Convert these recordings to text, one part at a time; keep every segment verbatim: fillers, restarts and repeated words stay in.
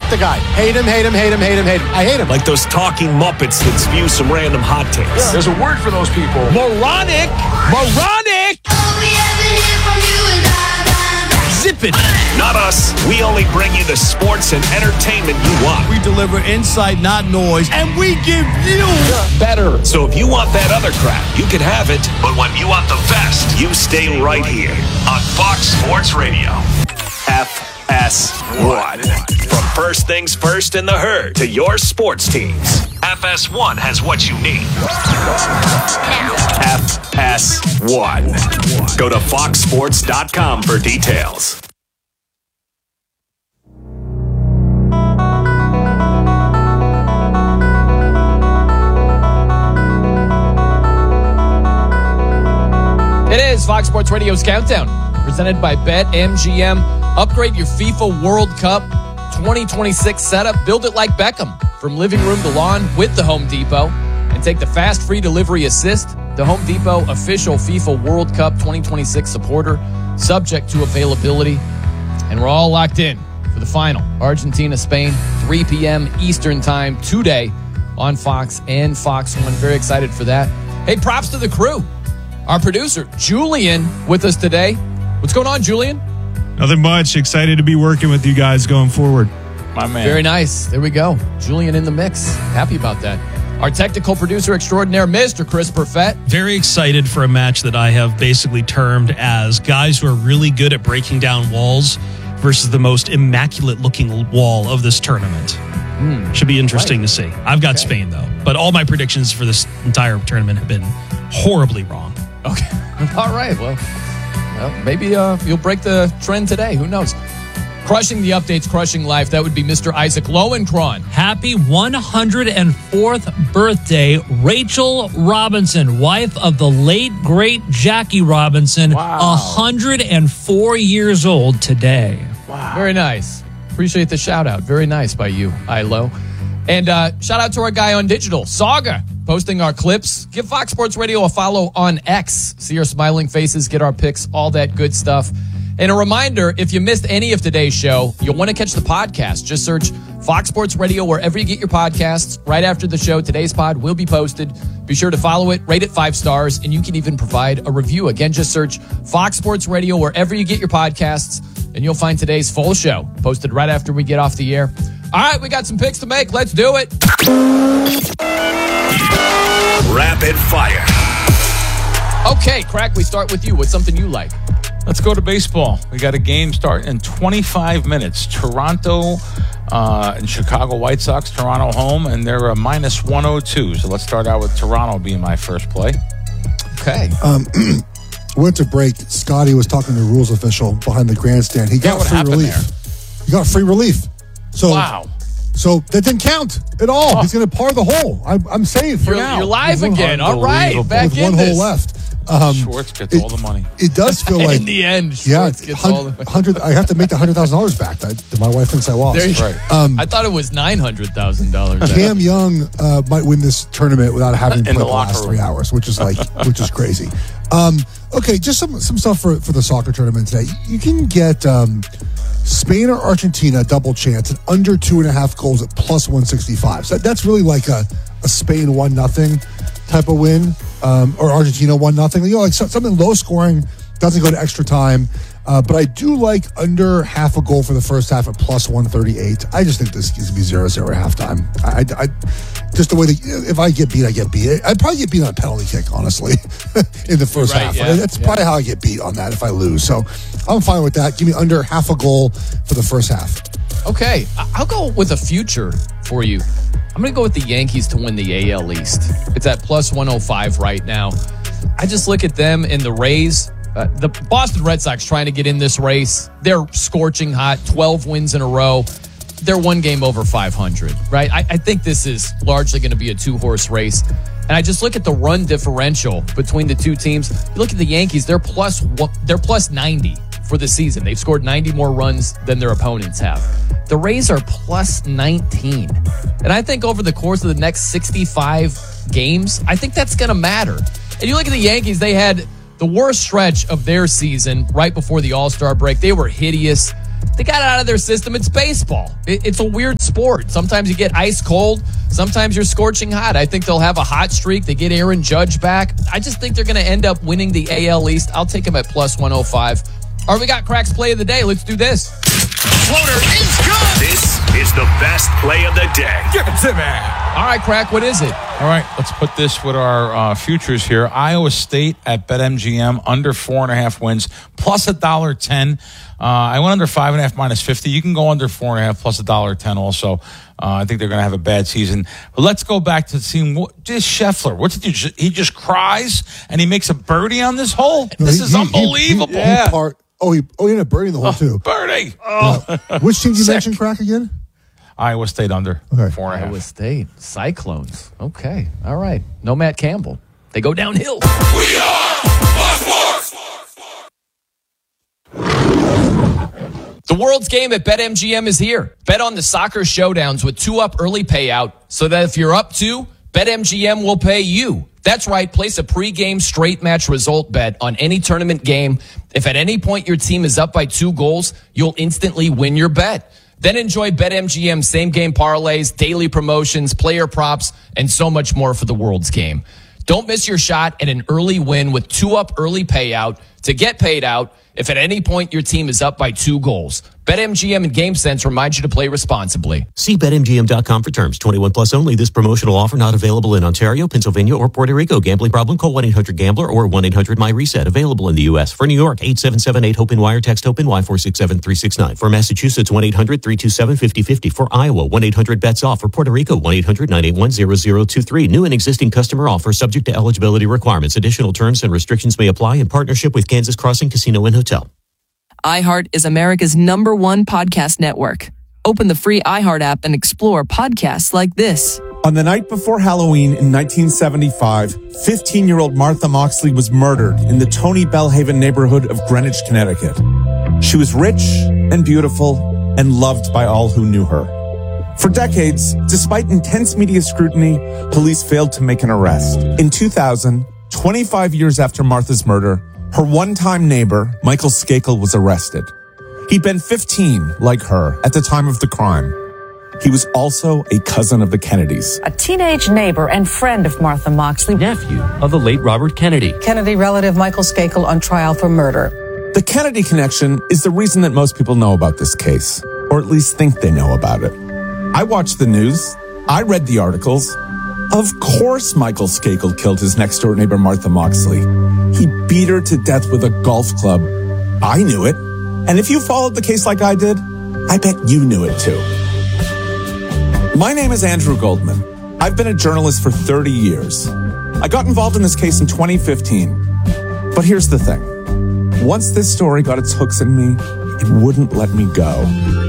the guy. Hate him, hate him, hate him, hate him, hate him. I hate him. Like those talking Muppets that spew some random hot takes. Yeah. There's a word for those people. Moronic! Moronic! All we ever hear from you is blah, blah, blah. Zip it! Not us. We only bring you the sports and entertainment you want. We deliver insight, not noise, and we give you better. So if you want that other crap, you can have it. But when you want the best, you stay right here on Fox Sports Radio. F S one. From first things first in the herd to your sports teams, F S one has what you need. F S one. Go to fox sports dot com for details. It is Fox Sports Radio's Countdown, presented by BetMGM. Upgrade your FIFA World Cup twenty twenty-six setup. Build it like Beckham, from living room to lawn with the Home Depot. And take the fast free delivery assist, the Home Depot official FIFA World Cup twenty twenty-six supporter, subject to availability. And we're all locked in for the final. Argentina, Spain, three p.m. Eastern time today on Fox and Fox one. Very excited for that. Hey, props to the crew. Our producer, Julian, with us today. What's going on, Julian? Nothing much. Excited to be working with you guys going forward. My man. Very nice. There we go. Julian in the mix. Happy about that. Our technical producer extraordinaire, Mister Chris Perfett. Very excited for a match that I have basically termed as guys who are really good at breaking down walls versus the most immaculate-looking wall of this tournament. Mm, Should be interesting right. to see. I've got okay. Spain, though. But all my predictions for this entire tournament have been horribly wrong. Okay. All right. Well, well maybe uh, you'll break the trend today. Who knows? Crushing the updates, crushing life. That would be Mister Isaac Lowenkron. Happy one hundred fourth birthday, Rachel Robinson, wife of the late, great Jackie Robinson. Wow. one hundred four years old today. Wow. Very nice. Appreciate the shout out. Very nice by you, Ilo. And uh, shout out to our guy on digital, Saga, posting our clips. Give Fox Sports Radio a follow on X. See our smiling faces, get our pics, all that good stuff. And a reminder, if you missed any of today's show, you'll want to catch the podcast. Just search Fox Sports Radio wherever you get your podcasts. Right after the show, today's pod will be posted. Be sure to follow it, rate it five stars, and you can even provide a review. Again, just search Fox Sports Radio wherever you get your podcasts, and you'll find today's full show posted right after we get off the air. All right, we got some picks to make. Let's do it. Rapid fire. Okay, Crack, we start with you. What's something you like? Let's go to baseball. We got a game start in twenty-five minutes. Toronto uh, and Chicago White Sox. Toronto home, and they're a minus one oh two. So let's start out with Toronto being my first play. Okay. Um, went to break. Scotty was talking to the rules official behind the grandstand. He Yeah, got what free happened relief. there? He got free relief. So Wow. So that didn't count at all. Oh. He's going to par the hole. I'm, I'm safe for You're, now. you're live With one- again. All right, Unbelievable. back with in one this. hole left. Um, Schwartz gets it- all the money. It does feel like in the end, yeah, Schwartz gets all the hun- hundred. I have to make the hundred thousand dollars back that, that my wife thinks I lost. There you- Right. Um, I thought it was nine hundred thousand dollars. Cam Young uh, might win this tournament without having In played the the, last locker three room. hours, which is like, which is crazy. Um, okay, just some some stuff for for the soccer tournament today. You can get um, Spain or Argentina double chance at under two and a half goals at plus one sixty five. So that, that's really like a, a Spain one nothing type of win, um, or Argentina one nothing. You know, like so, something low scoring, doesn't go to extra time. Uh, but I do like under half a goal for the first half at plus one thirty-eight. I just think this is going to be zero zero at halftime. I, I, I, just the way that if I get beat, I get beat. I'd probably get beat on a penalty kick, honestly, in the first Right, half. yeah, That's yeah. probably how I get beat on that if I lose. So I'm fine with that. Give me under half a goal for the first half. Okay, I- I'll go with a future for you. I'm going to go with the Yankees to win the A L East. It's at plus one oh five right now. I just look at them and the Rays. Uh, the Boston Red Sox trying to get in this race. They're scorching hot, twelve wins in a row. They're one game over five hundred, right? I, I think this is largely going to be a two-horse race. And I just look at the run differential between the two teams. You look at the Yankees, they're plus one, they're plus ninety for the season. They've scored ninety more runs than their opponents have. The Rays are plus nineteen. And I think over the course of the next sixty-five games, I think that's going to matter. And you look at the Yankees, they had the worst stretch of their season right before the All-Star break. They were hideous. They got it out of their system. It's baseball. It, it's a weird sport. Sometimes you get ice cold. Sometimes you're scorching hot. I think they'll have a hot streak. They get Aaron Judge back. I just think they're going to end up winning the A L East. I'll take them at plus one oh five. All right, we got Crack's play of the day. Let's do this. Floater is good. This is the best play of the day. Give it to me. All right, Crack, what is it? All right, let's put this with our uh, futures here. Iowa State at BetMGM under four and a half wins, plus a dollar ten. Uh, I went under five and a half minus fifty. You can go under four and a half plus a dollar ten. Also, uh, I think they're going to have a bad season. But let's go back to seeing what this Scheffler. What's it? Do? He just cries and he makes a birdie on this hole. No, this he- is he- he- unbelievable. he- he part- oh, he oh, he ended up birdieing the hole too. Birdie. Uh, which team did you Sick. mention, Crack, again? Iowa State under Okay. four and a half. Iowa State. Cyclones. Okay. All right. No Matt Campbell. They go downhill. We are Fox Sports. The World's Game at BetMGM is here. Bet on the soccer showdowns with two up early payout so that if you're up two, BetMGM will pay you. That's right. Place a pregame straight match result bet on any tournament game. If at any point your team is up by two goals, you'll instantly win your bet. Then enjoy BetMGM same-game parlays, daily promotions, player props, and so much more for the World's Game. Don't miss your shot at an early win with two-up early payout to get paid out if at any point your team is up by two goals. BetMGM and GameSense remind you to play responsibly. See Bet M G M dot com for terms. twenty-one plus only. This promotional offer not available in Ontario, Pennsylvania, or Puerto Rico. Gambling problem? Call one eight hundred gambler or one eight hundred my reset. Available in the U S. For New York, eight seven seven eight hope and wire. Text hope and Y four six seven three six nine. For Massachusetts, one eight hundred three two seven five zero five zero. For Iowa, one eight hundred bets off. For Puerto Rico, one eight hundred nine eight one zero zero two three. New and existing customer offer subject to eligibility requirements. Additional terms and restrictions may apply in partnership with Kansas Crossing Casino and Hotel. iHeart is America's number one podcast network. Open the free iHeart app and explore podcasts like this. On the night before Halloween in nineteen seventy-five, fifteen-year-old Martha Moxley was murdered in the Tony Bellhaven neighborhood of Greenwich, Connecticut. She was rich and beautiful and loved by all who knew her. For decades, despite intense media scrutiny, police failed to make an arrest. In two thousand, twenty-five years after Martha's murder, her one-time neighbor, Michael Skakel, was arrested. He'd been fifteen, like her, at the time of the crime. He was also a cousin of the Kennedys. A teenage neighbor and friend of Martha Moxley. Nephew of the late Robert Kennedy. Kennedy relative Michael Skakel on trial for murder. The Kennedy connection is the reason that most people know about this case, or at least think they know about it. I watched the news. I read the articles. Of course Michael Skakel killed his next-door neighbor Martha Moxley. He beat her to death with a golf club. I knew it. And if you followed the case like I did, I bet you knew it too. My name is Andrew Goldman. I've been a journalist for thirty years. I got involved in this case in twenty fifteen. But here's the thing. Once this story got its hooks in me, it wouldn't let me go.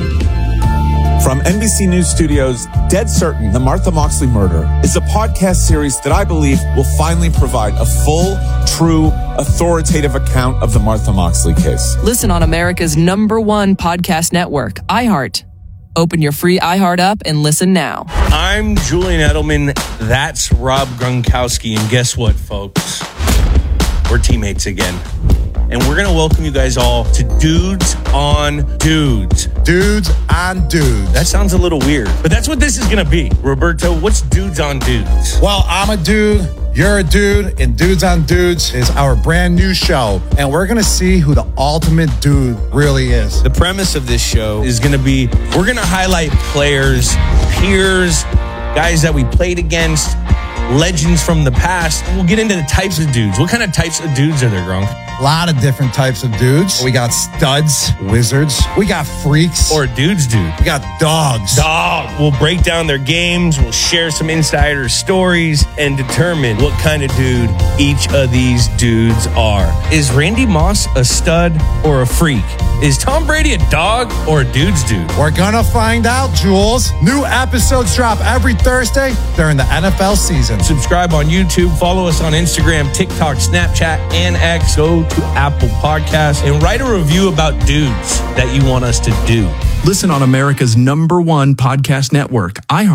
From N B C News Studios, Dead Certain, The Martha Moxley Murder is a podcast series that I believe will finally provide a full, true, authoritative account of the Martha Moxley case. Listen on America's number one podcast network, iHeart. Open your free iHeart app and listen now. I'm Julian Edelman. That's Rob Gronkowski. And guess what, folks? We're teammates again. And we're going to welcome you guys all to Dudes on Dudes. Dudes on Dudes. That sounds a little weird, but that's what this is going to be. Roberto, what's Dudes on Dudes? Well, I'm a dude, you're a dude, and Dudes on Dudes is our brand new show. And we're going to see who the ultimate dude really is. The premise of this show is going to be, we're going to highlight players, peers, guys that we played against, legends from the past. And we'll get into the types of dudes. What kind of types of dudes are there, Gronk? A lot of different types of dudes. We got studs, wizards. We got freaks. Or dudes, dude. We got dogs. Dog. We'll break down their games. We'll share some insider stories and determine what kind of dude each of these dudes are. Is Randy Moss a stud or a freak? Is Tom Brady a dog or a dude's dude? We're gonna find out, Jules. New episodes drop every Thursday during the N F L season. Subscribe on YouTube. Follow us on Instagram, TikTok, Snapchat, and X. Go to Apple Podcasts and write a review about dudes that you want us to do. Listen on America's number one podcast network, iHeart.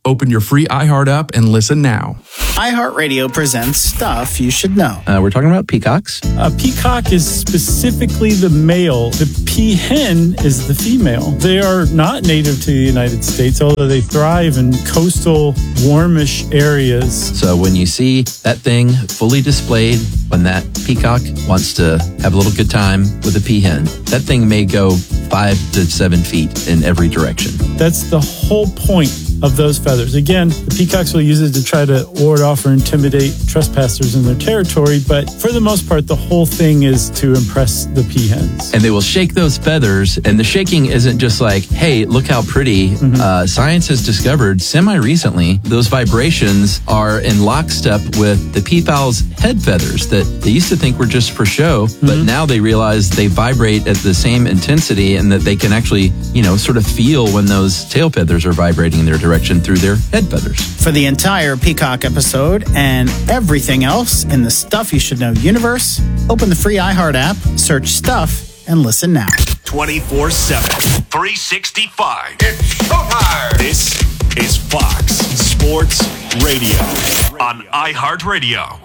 Open your free iHeart app and listen now. iHeartRadio presents Stuff You Should Know. Uh, we're talking about peacocks. A peacock is specifically the male. The peahen is the female. They are not native to the United States, although they thrive in coastal, warmish areas. So when you see that thing fully displayed, when that peacock wants to have a little good time with a peahen, that thing may go five to seven feet in every direction. That's the whole point of those feathers. Again, the peacocks will use it to try to ward off or intimidate trespassers in their territory, but for the most part, the whole thing is to impress the peahens. And they will shake those feathers, and the shaking isn't just like, hey, look how pretty. Mm-hmm. Uh, science has discovered semi-recently those vibrations are in lockstep with the peafowl's head feathers that they used to think were just for show, mm-hmm. but now they realize they vibrate at the same intensity and that they can actually, you know, sort of feel when those tail feathers are vibrating in their direction through their head feathers. For the entire Peacock episode and everything else in the Stuff You Should Know universe, open the free iHeart app, search Stuff, and listen now. twenty-four seven, three sixty-five. It's showtime. This is Fox Sports Radio on iHeartRadio.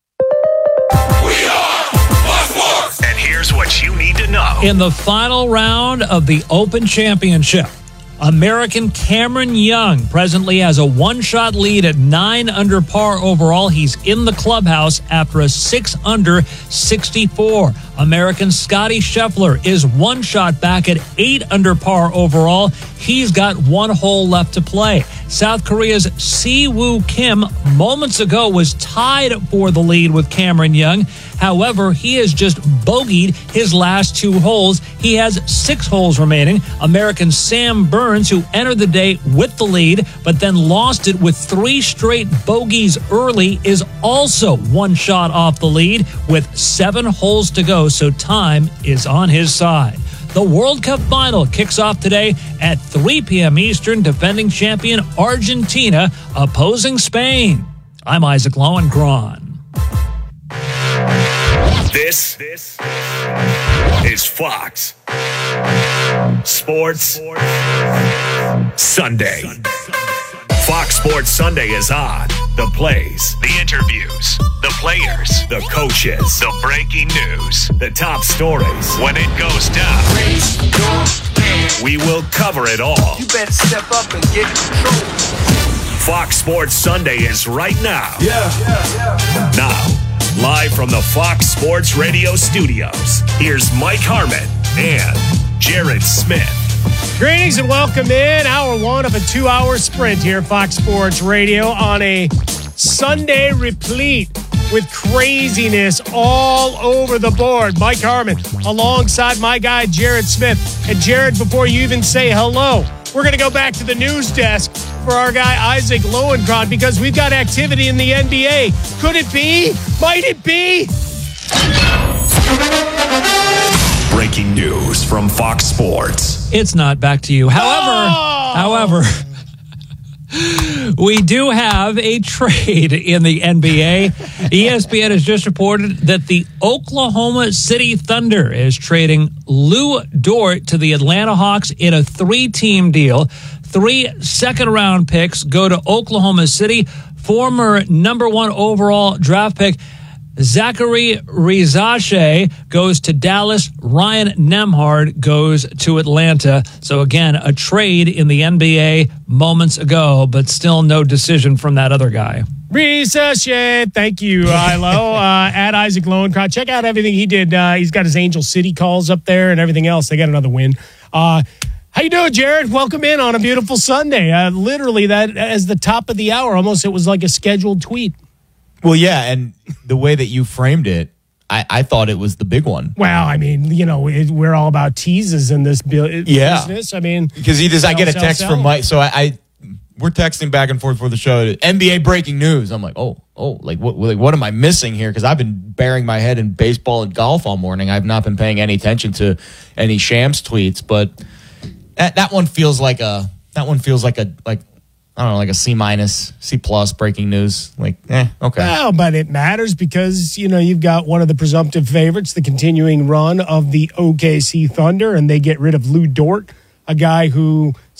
We are Fox Sports. And here's what you need to know. In the final round of the Open Championship, American Cameron Young presently has a one-shot lead at nine under par overall. He's in the clubhouse after a six under sixty-four. American Scotty Scheffler is one shot back at eight under par overall. He's got one hole left to play. South Korea's Si-Woo Kim moments ago was tied for the lead with Cameron Young. However, he has just bogeyed his last two holes. He has six holes remaining. American Sam Burns, who entered the day with the lead, but then lost it with three straight bogeys early, is also one shot off the lead with seven holes to go, so time is on his side. The World Cup final kicks off today at three p.m. Eastern. Defending champion Argentina opposing Spain. I'm Isaac Lowenkron. This, this is Fox Sports Sunday. Fox Sports Sunday is on. The plays, the interviews, the players, the coaches, the breaking news, the top stories. When it goes down, we will cover it all. You better step up and get in control. Fox Sports Sunday is right now. Yeah. yeah, yeah. Now, live from the Fox Sports Radio studios, here's Mike Harmon and Jared Smith. Greetings and welcome in hour one of a two-hour sprint here at Fox Sports Radio on a Sunday replete with craziness all over the board. Mike Harmon alongside my guy Jared Smith. And Jared, before you even say hello, we're going to go back to the news desk for our guy Isaac Lowenkron because we've got activity in the N B A. Could it be? Might it be? Breaking news from Fox Sports. It's not back to you. However, oh! however, we do have a trade in the N B A. E S P N has just reported that the Oklahoma City Thunder is trading Lou Dort to the Atlanta Hawks in a three-team deal. Three second-round picks go to Oklahoma City. Former number one overall draft pick Zachary Rizache goes to Dallas. Ryan Nembhard goes to Atlanta. So again, a trade in the N B A moments ago, but still no decision from that other guy. Rizache, thank you, Ilo. uh, at Isaac Lowenkron. Check out everything he did. Uh, he's got his Angel City calls up there and everything else. They got another win. Uh, how you doing, Jared? Welcome in on a beautiful Sunday. Uh, literally, that as the top of the hour, almost it was like a scheduled tweet. Well, yeah, and the way that you framed it, I, I thought it was the big one. Well, I mean, you know, it, we're all about teases in this bu- yeah. business. I mean, because he just, I get a sell, text sell, from sell. Mike, so I, I we're texting back and forth for the show. N B A breaking news. I'm like, oh, oh, like what, like what am I missing here? Because I've been burying my head in baseball and golf all morning. I've not been paying any attention to any Shams tweets, but that that one feels like a that one feels like a like. I don't know, like a C minus, C plus breaking news. Like, eh, okay. Well, but it matters because, you know, you've got one of the presumptive favorites, the continuing run of the O K C Thunder, and they get rid of Lou Dort, a guy who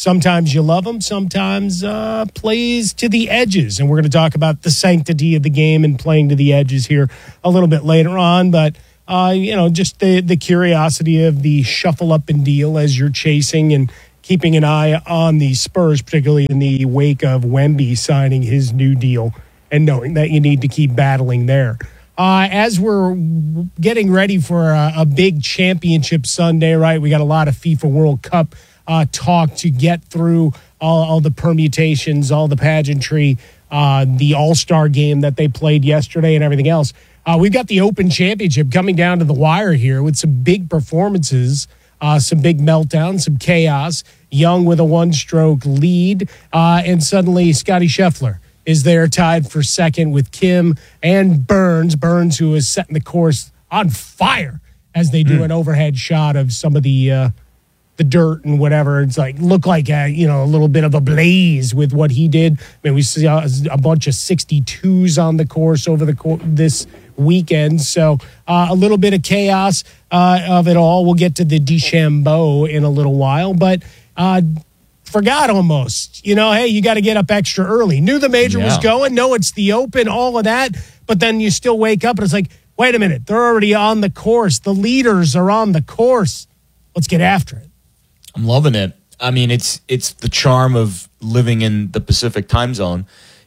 sometimes you love him, sometimes uh, plays to the edges. And we're going to talk about the sanctity of the game and playing to the edges here a little bit later on. But, uh, you know, just the, the curiosity of the shuffle up and deal as you're chasing and keeping an eye on the Spurs, particularly in the wake of Wemby signing his new deal and knowing that you need to keep battling there. Uh, as we're getting ready for a, a big championship Sunday, right, we got a lot of FIFA World Cup uh, talk to get through, all, all the permutations, all the pageantry, uh, the All-Star game that they played yesterday and everything else. Uh, we've got the Open Championship coming down to the wire here with some big performances, uh, some big meltdowns, some chaos. Young with a one-stroke lead, uh, and suddenly Scottie Scheffler is there tied for second with Kim and Burns. Burns, who is setting the course on fire as they do mm. an overhead shot of some of the uh, the dirt and whatever. It's like look like a, you know, a little bit of a blaze with what he did. I mean, we saw a bunch of sixty-twos on the course over the course this weekend. So uh, a little bit of chaos uh, of it all. We'll get to the DeChambeau in a little while, but uh, forgot almost, you know, hey, you got to get up extra early. Knew the major yeah. was going. No, it's the Open, all of that. But then you still wake up and it's like, wait a minute, they're already on the course. The leaders are on the course. Let's get after it. I'm loving it. I mean, it's it's the charm of living in the Pacific time zone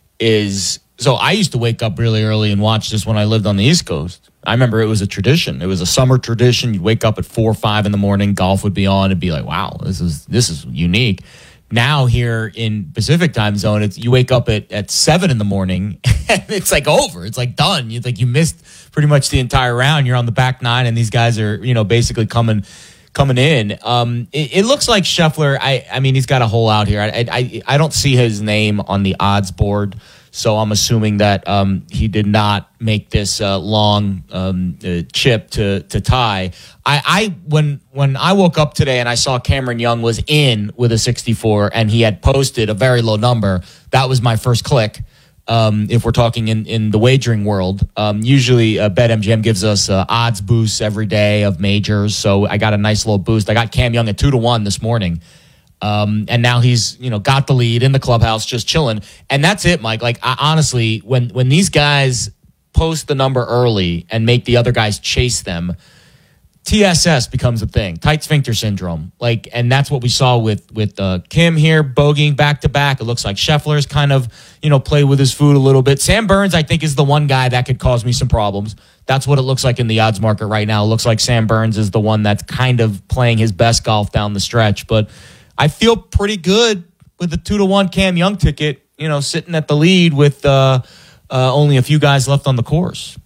is, so I used to wake up really early and watch this when I lived on the East Coast. I remember it was a tradition. It was a summer tradition. You'd wake up at four or five in the morning, golf would be on. It'd be like, wow, this is this is unique. Now here in Pacific time zone, it's you wake up at, at seven in the morning and it's like over. It's like done. You like you missed pretty much the entire round. You're on the back nine and these guys are, you know, basically coming coming in. Um, it, it looks like Scheffler, I I mean, he's got a hole out here. I I I don't see his name on the odds board. So I'm assuming that um, he did not make this uh, long um, uh, chip to to tie. I, I when when I woke up today and I saw Cameron Young was in with a sixty-four and he had posted a very low number, that was my first click. Um, if we're talking in, in the wagering world, um, usually uh, BetMGM gives us uh, odds boosts every day of majors. So I got a nice little boost. I got Cam Young at two to one this morning. Um, and now he's, you know, got the lead in the clubhouse, just chilling. And that's it, Mike. Like, I, honestly, when, when these guys post the number early and make the other guys chase them, T S S becomes a thing, tight sphincter syndrome. Like, and that's what we saw with, with uh, Kim here, bogeying back to back. It looks like Scheffler's kind of, you know, played with his food a little bit. Sam Burns, I think, is the one guy that could cause me some problems. That's what it looks like in the odds market right now. It looks like Sam Burns is the one that's kind of playing his best golf down the stretch. But I feel pretty good with the two to one Cam Young ticket, you know, sitting at the lead with uh, uh, only a few guys left on the course.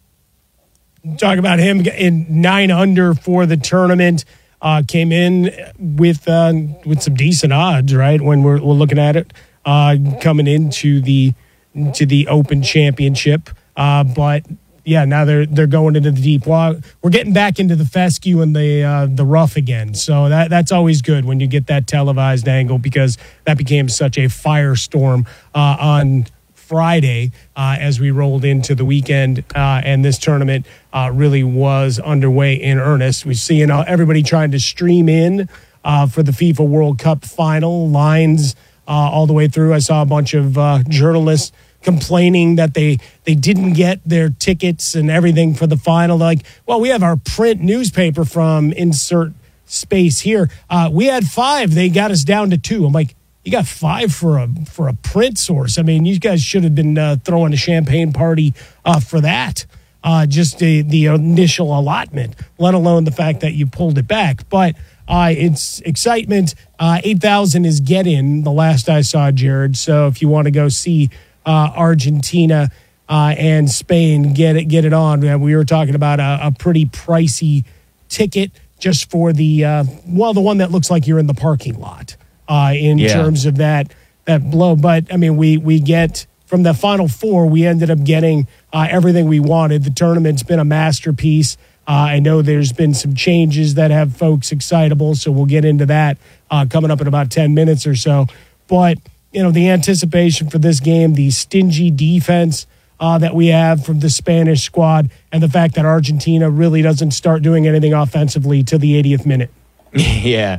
Talk about him in nine under for the tournament. Uh, came in with uh, with some decent odds, right? When we're we're looking at it, uh, coming into the to the Open Championship, uh, but. Yeah, now they're they're going into the deep water. We're getting back into the fescue and the uh, the rough again. So that that's always good when you get that televised angle because that became such a firestorm uh, on Friday uh, as we rolled into the weekend uh, and this tournament uh, really was underway in earnest. We're seeing uh, everybody trying to stream in uh, for the FIFA World Cup final lines uh, all the way through. I saw a bunch of uh, journalists complaining that they they didn't get their tickets and everything for the final. They're like, well, we have our print newspaper from insert space here. Uh, we had five. They got us down to two. I'm like, you got five for a for a print source. I mean, you guys should have been uh, throwing a champagne party uh, for that. Uh, just the, the initial allotment, let alone the fact that you pulled it back. But uh, it's excitement. Uh, eight thousand is get in, the last I saw, Jared. So if you want to go see Uh, Argentina uh, and Spain, get it, get it on. We were talking about a, a pretty pricey ticket just for the uh, well, the one that looks like you're in the parking lot uh, in yeah. terms of that that blow. But I mean, we we get from the Final Four, we ended up getting uh, everything we wanted. The tournament's been a masterpiece. Uh, I know there's been some changes that have folks excitable, so we'll get into that uh, coming up in about ten minutes or so. But you know, the anticipation for this game, the stingy defense uh, that we have from the Spanish squad, and the fact that Argentina really doesn't start doing anything offensively till the eightieth minute. Yeah.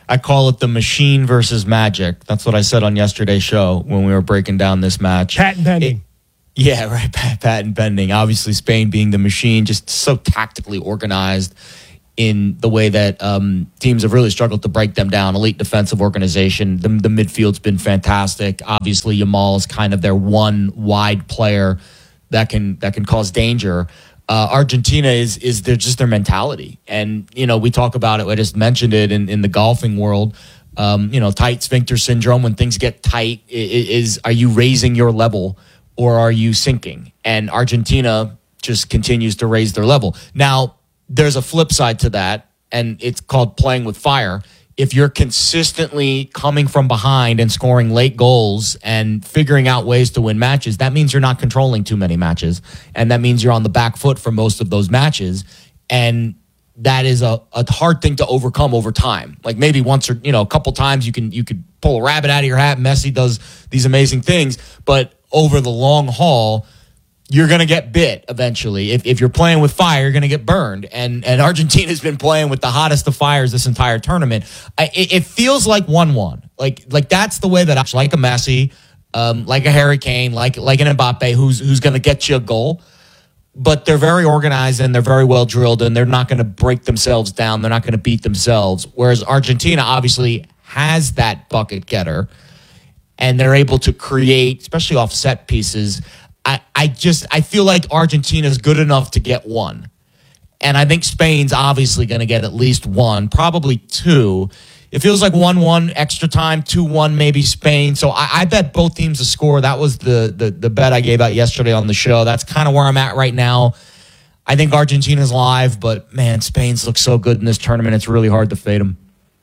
I call it the machine versus magic. That's what I said on yesterday's show when we were breaking down this match. Patent pending. It, yeah, right. Patent pending. Obviously, Spain being the machine, just so tactically organized in the way that um, teams have really struggled to break them down. Elite defensive organization. The, the midfield's been fantastic. Obviously, Yamal is kind of their one wide player that can that can cause danger. Uh, Argentina is is their just their mentality, and you know we talk about it. I just mentioned it in, in the golfing world. Um, you know, tight sphincter syndrome. When things get tight, is are you raising your level or are you sinking? And Argentina just continues to raise their level. Now, there's a flip side to that, and it's called playing with fire. If you're consistently coming from behind and scoring late goals and figuring out ways to win matches, that means you're not controlling too many matches. And that means you're on the back foot for most of those matches. And that is a, a hard thing to overcome over time. Like maybe once or, you know, a couple times you can, you could pull a rabbit out of your hat. Messi does these amazing things, but over the long haul, you're going to get bit eventually. If, if you're playing with fire, you're going to get burned. And and Argentina's been playing with the hottest of fires this entire tournament. I, it, it feels like one one. Like like that's the way that I like a Messi, um, like a Harry Kane, like like an Mbappe who's who's going to get you a goal. But they're very organized and they're very well drilled and they're not going to break themselves down. They're not going to beat themselves. Whereas Argentina obviously has that bucket getter and they're able to create, especially off set pieces. I, I just I feel like Argentina's good enough to get one. And I think Spain's obviously going to get at least one, probably two. It feels like one one extra time, two one maybe Spain. So I, I bet both teams to score. That was the, the, the bet I gave out yesterday on the show. That's kind of where I'm at right now. I think Argentina's live, but, man, Spain's look so good in this tournament. It's really hard to fade them.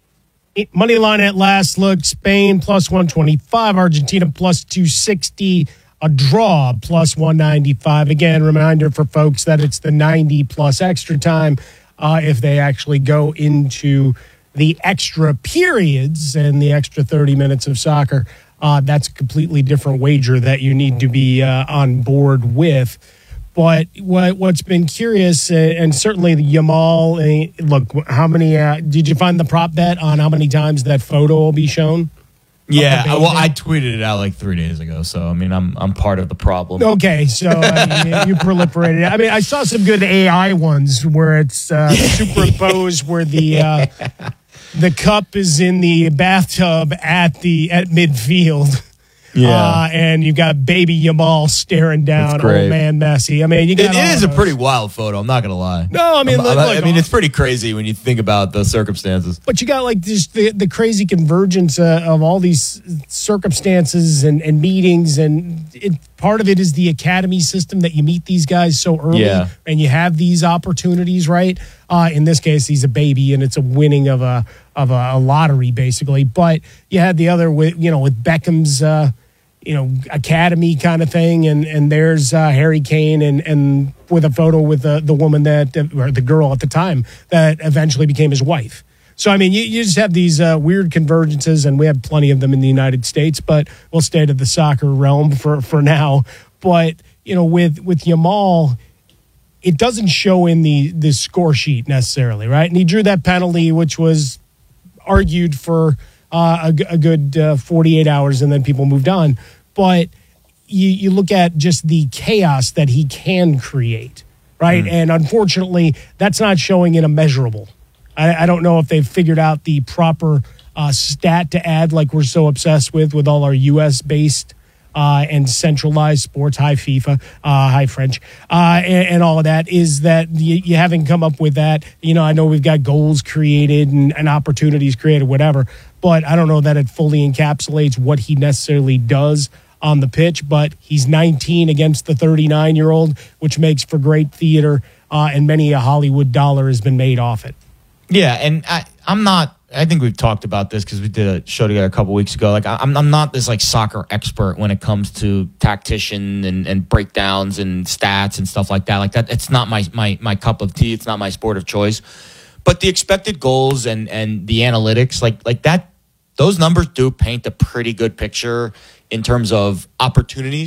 Money line at last look, Spain plus one twenty-five, Argentina plus two sixty. A draw plus one ninety-five. Again, reminder for folks that it's the ninety plus extra time uh, if they actually go into the extra periods and the extra thirty minutes of soccer. Uh, that's a completely different wager that you need to be uh, on board with. But what, what's been curious, uh, and certainly the Yamal, uh, look, how many, uh, did you find the prop bet on how many times that photo will be shown? Yeah, well, I tweeted it out like three days ago, so I mean, I'm I'm part of the problem. Okay, so uh, you, you proliferated. I mean, I saw some good A I ones where it's uh, superimposed where the uh, the cup is in the bathtub at the at midfield. Yeah, uh, and you got baby Yamal staring down old man Messi. I mean, you got it is a pretty wild photo. I'm not gonna lie. No, I mean, I'm, look, I look, mean, it's pretty crazy when you think about the circumstances. But you got like this the, the crazy convergence uh, of all these circumstances and, and meetings, and it, part of it is the academy system that you meet these guys so early, Yeah. and you have these opportunities, right? Uh, in this case, he's a baby, and it's a winning of a of a, a lottery, basically. But you had the other with you know with Beckham's. Uh, you know, academy kind of thing. And, and there's uh, Harry Kane and, and with a photo with the, the woman that, or the girl at the time that eventually became his wife. So, I mean, you, you just have these uh, weird convergences, and we have plenty of them in the United States, but we'll stay to the soccer realm for, for now. But, you know, with, with Yamal, it doesn't show in the, the score sheet necessarily, right? And he drew that penalty, which was argued for uh, a, a good uh, forty-eight hours, and then people moved on. But you, you look at just the chaos that he can create, right? Mm. And unfortunately, that's not showing in a measurable. I, I don't know if they've figured out the proper uh, stat to add, like we're so obsessed with, with all our U S-based uh, and centralized sports, high FIFA, uh, high French, uh, and, and all of that, is that you, you haven't come up with that. You know, I know we've got goals created and, and opportunities created, whatever, but I don't know that it fully encapsulates what he necessarily does on the pitch. But he's nineteen against the thirty-nine-year-old, which makes for great theater, uh, and many a Hollywood dollar has been made off it. Yeah, and I, I'm not. I think we've talked about this because we did a show together a couple weeks ago. Like, I'm, I'm not this like soccer expert when it comes to tactician and, and breakdowns and stats and stuff like that. Like that, it's not my my my cup of tea. It's not my sport of choice. But the expected goals and and the analytics, like like that, those numbers do paint a pretty good picture in terms of opportunities.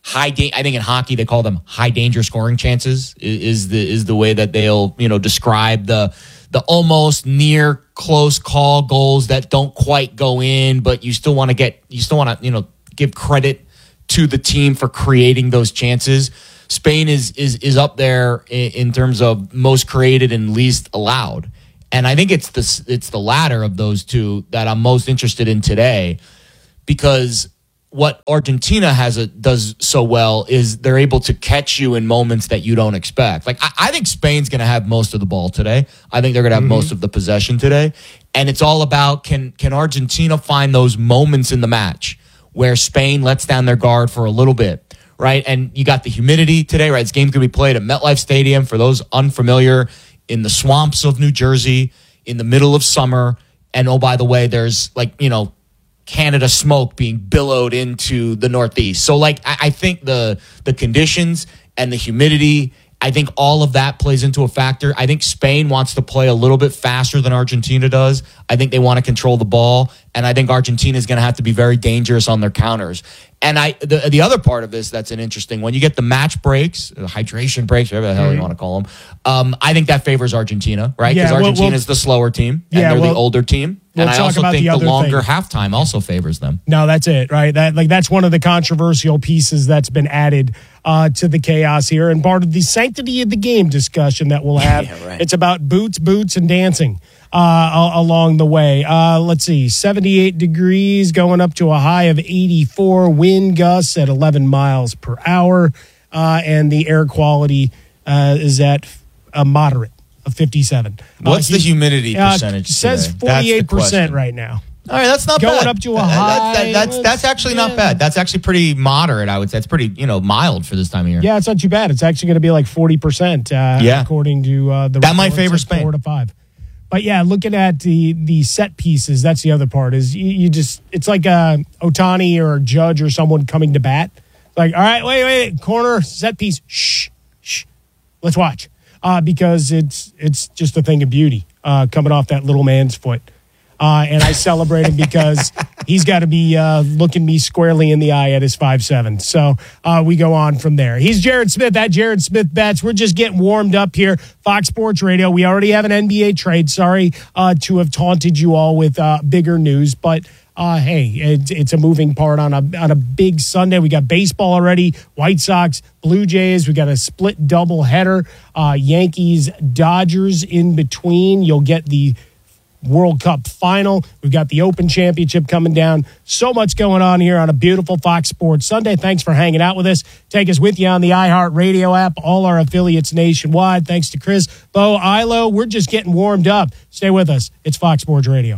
high. Da- I think in hockey they call them high danger scoring chances. Is, is the is the way that they'll you know describe the the almost near close call goals that don't quite go in, but you still want to get you still want to you know give credit to the team for creating those chances. Spain is is is up there in, in terms of most created and least allowed. And I think it's the it's the latter of those two that I'm most interested in today, because what Argentina has a, does so well is they're able to catch you in moments that you don't expect. Like I, I think Spain's going to have most of the ball today. I think they're going to have mm-hmm. most of the possession today, and it's all about can can Argentina find those moments in the match where Spain lets down their guard for a little bit, right? And you got the humidity today, right? This game's going to be played at MetLife Stadium. For those unfamiliar, in the swamps of New Jersey, in the middle of summer. And oh, by the way, there's like, you know, Canada smoke being billowed into the Northeast. So like, I, I think the the conditions and the humidity, I think all of that plays into a factor. I think Spain wants to play a little bit faster than Argentina does. I think they want to control the ball. And I think Argentina is going to have to be very dangerous on their counters. And I, the, the other part of this that's an interesting one, you get the match breaks, the hydration breaks, whatever the hell mm-hmm. you want to call them. Um, I think that favors Argentina, right? Because yeah, Argentina is well, the slower team, and yeah, they're well, the older team. We'll and I also think the, the longer thing. halftime also favors them. No, that's it, right? That like that's one of the controversial pieces that's been added uh, to the chaos here, and part of the sanctity of the game discussion that we'll have. Yeah, right. It's about boots, boots, and dancing. Uh, along the way. Uh, let's see, seventy-eight degrees going up to a high of eighty-four, wind gusts at eleven miles per hour, uh, and the air quality uh, is at a moderate of fifty-seven. What's uh, the humidity uh, percentage? It says forty-eight percent right now. All right, that's not going bad. Going up to a that, high. That, that, that's that's actually yeah. not bad. That's actually pretty moderate, I would say. It's pretty, you know, mild for this time of year. Yeah, it's not too bad. It's actually going to be like forty percent, uh, yeah. according to uh, the that might favor Spain. Four to five. But yeah, looking at the the set pieces, that's the other part. Is you, you just it's like uh, Ohtani or Judge or someone coming to bat. Like, all right, wait, wait, corner set piece. Shh, shh. Let's watch uh, because it's it's just a thing of beauty uh, coming off that little man's foot. Uh, and I celebrate him because he's got to be uh, looking me squarely in the eye at his five seven. So uh, we go on from there. He's Jared Smith. That Jared Smith Bets. We're just getting warmed up here. Fox Sports Radio. We already have an N B A trade. Sorry uh, to have taunted you all with uh, bigger news, but uh, hey, it, it's a moving part on a on a big Sunday. We got baseball already. White Sox, Blue Jays. We got a split double header. Uh, Yankees, Dodgers in between. You'll get the World Cup final. We've got the Open Championship coming down. So much going on here on a beautiful Fox Sports Sunday. Thanks for hanging out with us. Take us with you on the iHeartRadio app, all our affiliates nationwide. Thanks to Chris, Bo, Ilo. We're just getting warmed up. Stay with us. It's Fox Sports Radio.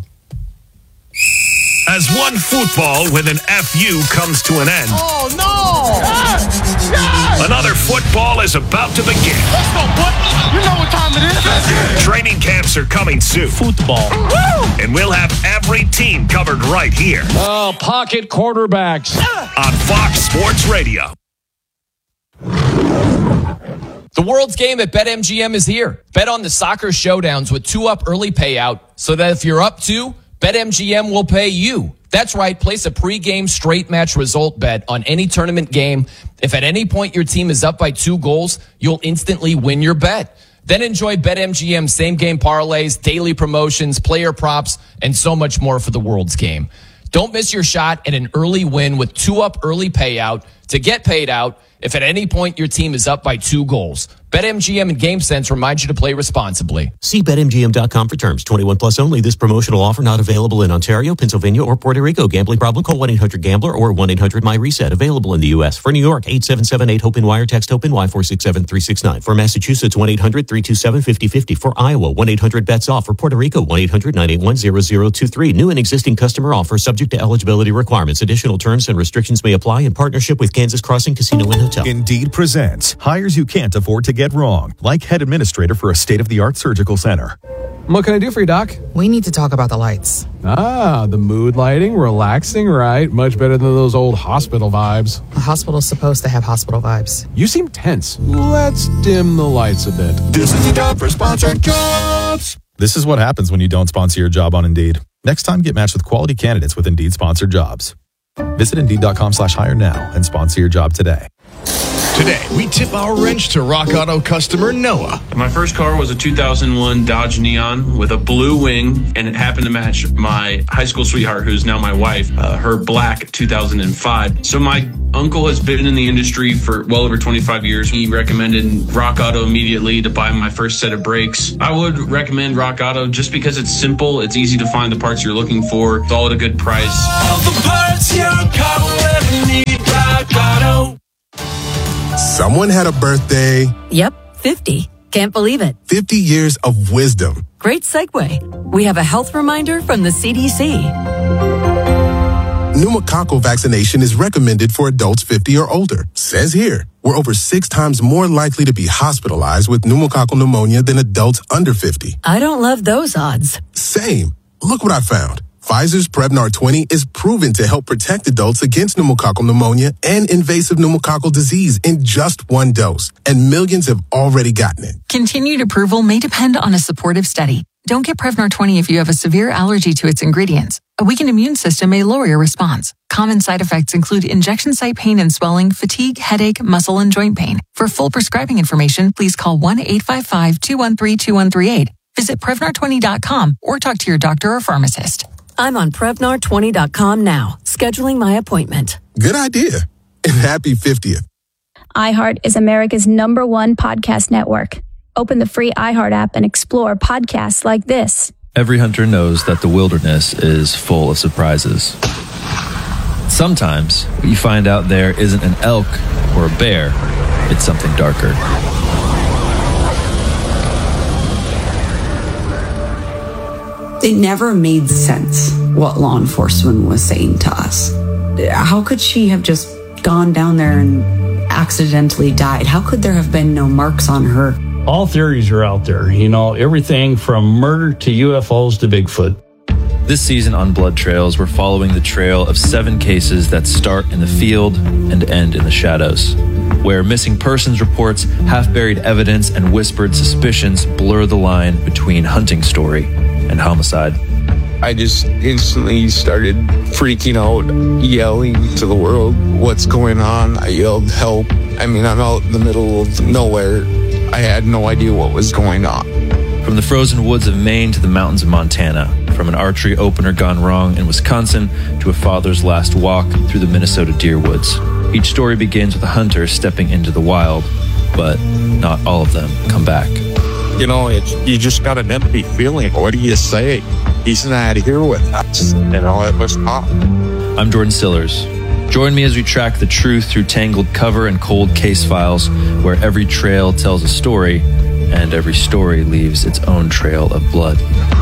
As one football with an F U comes to an end. Oh, no! Yes! Yes! Another football is about to begin. Let's go, boy. You know what time it is. Training camps are coming soon. Football. Woo! And we'll have every team covered right here. Oh, pocket quarterbacks. On Fox Sports Radio. The world's game at BetMGM is here. Bet on the soccer showdowns with two up early payout so that if you're up two, BetMGM will pay you. That's right. Place a pregame straight match result bet on any tournament game. If at any point your team is up by two goals, you'll instantly win your bet. Then enjoy BetMGM same game parlays, daily promotions, player props, and so much more for the world's game. Don't miss your shot at an early win with two up early payout to get paid out if at any point your team is up by two goals. BetMGM and GameSense remind you to play responsibly. See Bet M G M dot com for terms. twenty-one plus only. This promotional offer not available in Ontario, Pennsylvania, or Puerto Rico. Gambling problem? Call one eight hundred gambler or one eight hundred my reset. Available in the U S. For New York, eight seven seven eight HOPE wire. Text HOPE Y four six seven three six nine. For Massachusetts, one eight hundred three two seven five zero five zero. For Iowa, one eight hundred bets off. For Puerto Rico, one eight hundred nine eight one zero zero two three. New and existing customer offer subject to eligibility requirements. Additional terms and restrictions may apply in partnership with Kansas Crossing Casino and Hotel. Indeed presents hires you can't afford to get wrong, like head administrator for a state-of-the-art surgical center. What can I do for you, Doc? We need to talk about the lights. Ah, the mood lighting, relaxing, right? Much better than those old hospital vibes. A hospital's supposed to have hospital vibes. You seem tense. Let's dim the lights a bit. This is the job for sponsored jobs. This is what happens when you don't sponsor your job on Indeed. Next time, get matched with quality candidates with Indeed sponsored jobs. Visit Indeed.com slash hire now and sponsor your job today. Today, we tip our wrench to Rock Auto customer Noah. My first car was a two thousand one Dodge Neon with a blue wing, and it happened to match my high school sweetheart, who's now my wife, uh, her black two thousand five. So my uncle has been in the industry for well over twenty-five years. He recommended Rock Auto immediately to buy my first set of brakes. I would recommend Rock Auto just because it's simple, it's easy to find the parts you're looking for, it's all at a good price. All the parts your car will ever need, Rock Auto. Someone had a birthday. Yep, fifty. Can't believe it. fifty years of wisdom. Great segue. We have a health reminder from the C D C. Pneumococcal vaccination is recommended for adults fifty or older. Says here, we're over six times more likely to be hospitalized with pneumococcal pneumonia than adults under fifty. I don't love those odds. Same. Look what I found. Pfizer's Prevnar twenty is proven to help protect adults against pneumococcal pneumonia and invasive pneumococcal disease in just one dose, and millions have already gotten it. Continued approval may depend on a supportive study. Don't get Prevnar twenty if you have a severe allergy to its ingredients. A weakened immune system may lower your response. Common side effects include injection site pain and swelling, fatigue, headache, muscle, and joint pain. For full prescribing information, please call one eight five five, two one three, two one three eight. Visit Prevnar twenty dot com or talk to your doctor or pharmacist. I'm on Prevnar twenty dot com now, scheduling my appointment. Good idea. And happy fiftieth. iHeart is America's number one podcast network. Open the free iHeart app and explore podcasts like this. Every hunter knows that the wilderness is full of surprises. Sometimes you find out there isn't an elk or a bear, it's something darker. It never made sense what law enforcement was saying to us. How could she have just gone down there and accidentally died? How could there have been no marks on her? All theories are out there, you know, everything from murder to U F Os to Bigfoot. This season on Blood Trails, we're following the trail of seven cases that start in the field and end in the shadows, where missing persons reports, half-buried evidence, and whispered suspicions blur the line between hunting story and homicide. I just instantly started freaking out, yelling to the world, what's going on? I yelled, help. I mean, I'm out in the middle of nowhere. I had no idea what was going on. From the frozen woods of Maine to the mountains of Montana, from an archery opener gone wrong in Wisconsin to a father's last walk through the Minnesota deer woods. Each story begins with a hunter stepping into the wild, but not all of them come back. You know, it's, you just got an empty feeling. What do you say? He's not here with us. You know, it was tough. I'm Jordan Stillers. Join me as we track the truth through tangled cover and cold case files, where every trail tells a story and every story leaves its own trail of blood.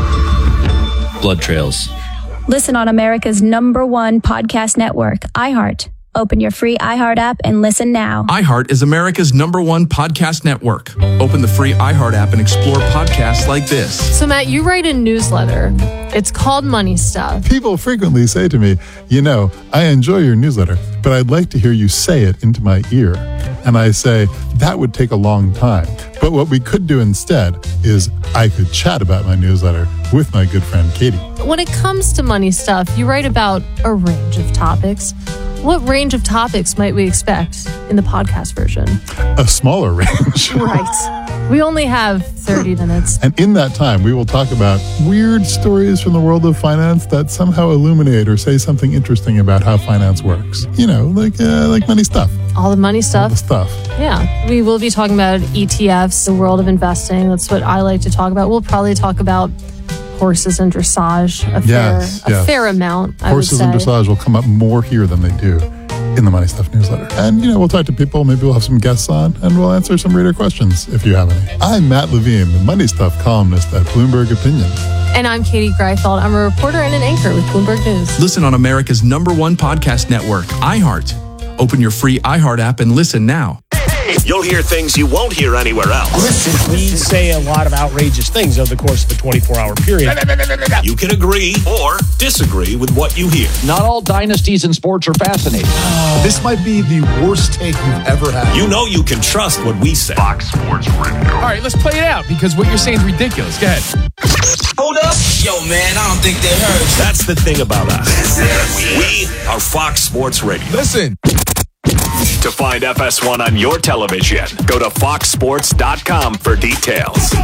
Blood Trails. Listen on America's number one podcast network, iHeart. Open your free iHeart app and listen now. iHeart is America's number one podcast network. Open the free iHeart app and explore podcasts like this. So, Matt, you write a newsletter. It's called Money Stuff. People frequently say to me, you know, I enjoy your newsletter, but I'd like to hear you say it into my ear. And I say, that would take a long time. But what we could do instead is I could chat about my newsletter with my good friend Katie. When it comes to money stuff, you write about a range of topics. What range of topics might we expect in the podcast version? A smaller range. Right. We only have thirty minutes. And in that time, we will talk about weird stories from the world of finance that somehow illuminate or say something interesting about how finance works. You know, like uh, like money stuff. All the money stuff. All the stuff. Yeah. We will be talking about E T Fs, the world of investing. That's what I like to talk about. We'll probably talk about horses and dressage a fair, yes, a yes. fair amount, I Horses would and say. dressage will come up more here than they do in the Money Stuff newsletter. And, you know, we'll talk to people. Maybe we'll have some guests on, and we'll answer some reader questions if you have any. I'm Matt Levine, the Money Stuff columnist at Bloomberg Opinion. And I'm Katie Greifeld. I'm a reporter and an anchor with Bloomberg News. Listen on America's number one podcast network, iHeart. Open your free iHeart app and listen now. You'll hear things you won't hear anywhere else. Listen, we say a lot of outrageous things over the course of a twenty-four hour period. You can agree or disagree with what you hear. Not all dynasties in sports are fascinating. Oh. This might be the worst take you've ever had. You know you can trust what we say. Fox Sports Radio. All right, let's play it out because what you're saying is ridiculous. Go ahead. Hold up. Yo, man, I don't think they heard. That's the thing about us. We are Fox Sports Radio. Listen. To find F S one on your television, go to fox sports dot com for details.